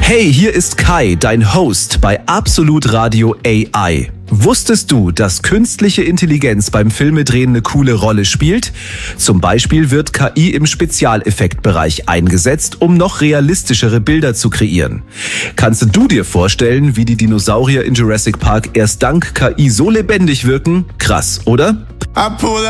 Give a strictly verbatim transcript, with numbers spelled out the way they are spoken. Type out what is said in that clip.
Hey, hier ist Kai, dein Host bei Absolut Radio A I. Wusstest du, dass künstliche Intelligenz beim Filmedrehen eine coole Rolle spielt? Zum Beispiel wird K I im Spezialeffektbereich eingesetzt, um noch realistischere Bilder zu kreieren. Kannst du dir vorstellen, wie die Dinosaurier in Jurassic Park erst dank K I so lebendig wirken? Krass, oder?